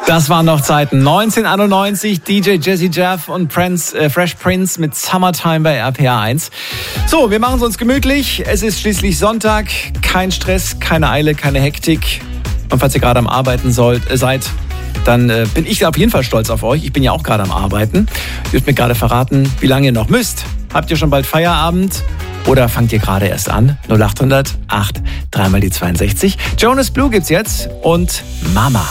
Das waren noch Zeiten. 1991, DJ Jazzy Jeff und Fresh Prince mit Summertime bei RPA 1. So, wir machen es uns gemütlich. Es ist schließlich Sonntag. Kein Stress, keine Eile, keine Hektik. Und falls ihr gerade am Arbeiten seid, dann bin ich auf jeden Fall stolz auf euch. Ich bin ja auch gerade am Arbeiten. Ihr dürft mir gerade verraten, wie lange ihr noch müsst. Habt ihr schon bald Feierabend? Oder fangt ihr gerade erst an? 0800 8 3 mal die 62. Jonas Blue gibt's jetzt und Mama.